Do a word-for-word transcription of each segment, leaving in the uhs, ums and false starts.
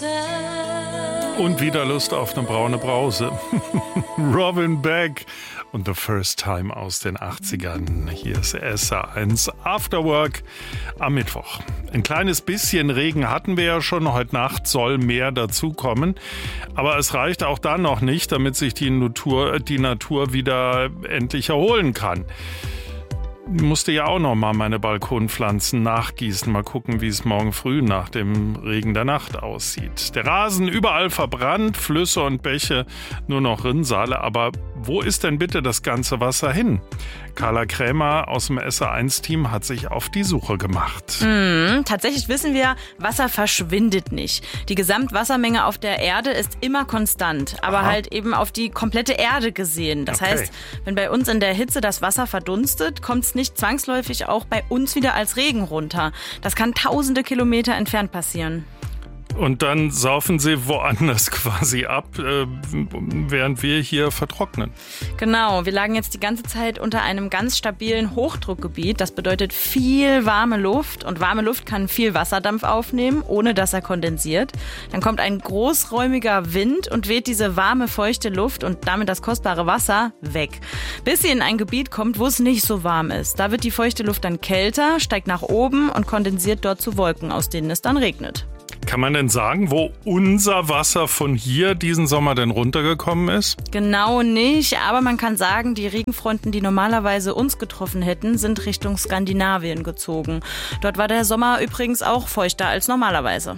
Und wieder Lust auf eine braune Brause. Robin Beck und The First Time aus den achtzigern. Hier ist S R eins Afterwork am Mittwoch. Ein kleines bisschen Regen hatten wir ja schon. Heute Nacht soll mehr dazukommen. Aber es reicht auch dann noch nicht, damit sich die Natur, die Natur wieder endlich erholen kann. Ich musste ja auch noch mal meine Balkonpflanzen nachgießen. Mal gucken, wie es morgen früh nach dem Regen der Nacht aussieht. Der Rasen überall verbrannt, Flüsse und Bäche nur noch Rinnsale. Aber wo ist denn bitte das ganze Wasser hin? Carla Krämer aus dem S R eins Team hat sich auf die Suche gemacht. Mm, tatsächlich wissen wir, Wasser verschwindet nicht. Die Gesamtwassermenge auf der Erde ist immer konstant, aber Aha. halt eben auf die komplette Erde gesehen. Das okay. heißt, wenn bei uns in der Hitze das Wasser verdunstet, kommt es nicht zwangsläufig auch bei uns wieder als Regen runter. Das kann tausende Kilometer entfernt passieren. Und dann saufen sie woanders quasi ab, äh, während wir hier vertrocknen. Genau, wir lagen jetzt die ganze Zeit unter einem ganz stabilen Hochdruckgebiet. Das bedeutet viel warme Luft. Und warme Luft kann viel Wasserdampf aufnehmen, ohne dass er kondensiert. Dann kommt ein großräumiger Wind und weht diese warme, feuchte Luft und damit das kostbare Wasser weg. Bis sie in ein Gebiet kommt, wo es nicht so warm ist. Da wird die feuchte Luft dann kälter, steigt nach oben und kondensiert dort zu Wolken, aus denen es dann regnet. Kann man denn sagen, wo unser Wasser von hier diesen Sommer denn runtergekommen ist? Genau nicht, aber man kann sagen, die Regenfronten, die normalerweise uns getroffen hätten, sind Richtung Skandinavien gezogen. Dort war der Sommer übrigens auch feuchter als normalerweise.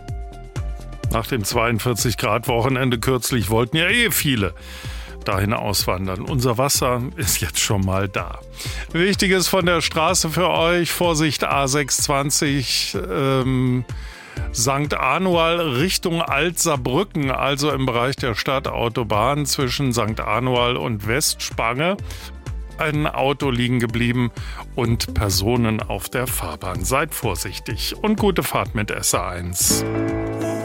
Nach dem zweiundvierzig Grad Wochenende kürzlich wollten ja eh viele dahin auswandern. Unser Wasser ist jetzt schon mal da. Wichtiges von der Straße für euch, Vorsicht A sechshundertzwanzig, ähm... Sankt Anual Richtung Alt-Saarbrücken, also im Bereich der Stadtautobahn zwischen Sankt Anual und Westspange. Ein Auto liegen geblieben und Personen auf der Fahrbahn. Seid vorsichtig und gute Fahrt mit S R eins.